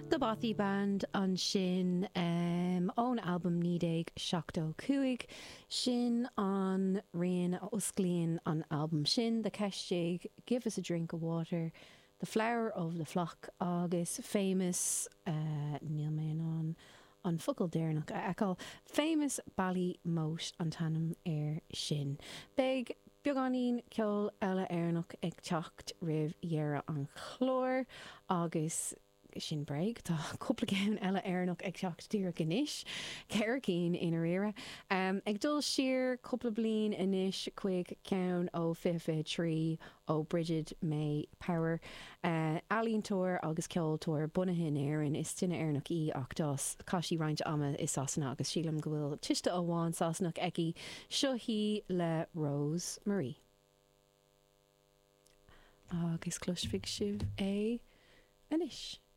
The Bothy Band an sin own album Nídéag Seachtó Cúig sin an Rian Osclín an album sin the Kestig Give Us a Drink of Water, The Flower of the Flock agus famous Neil Main on Focal Dernach Echo famous Ballymote an tanam sin big Bioganín ceol eile airnach ag teacht rih dhearra an chlór agus sin breig tá cúpla ceann eile airnach ag teacht díreach inis ceir cín inar éire ag dul siar cúpla bliain inis chuig ceann ó fife trí ó Bridget May Power Alíonn Tóir agus ceol Tóir bunathe éireann is tine airnach í ach dás caiisí roinnt ama is sásanna agus sílam go bhfuil tuiste ó bháin sásanach eici seo hí le Rose Marie agus cloisfig sibh é inis.